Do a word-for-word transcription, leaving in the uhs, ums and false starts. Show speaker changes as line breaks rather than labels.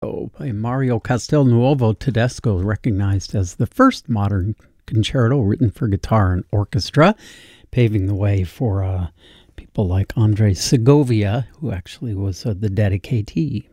Oh, by Mario Castelnuovo Tedesco, recognized as the first modern concerto written for guitar and orchestra, paving the way for uh, people like Andres Segovia, who actually was uh, the dedicatee.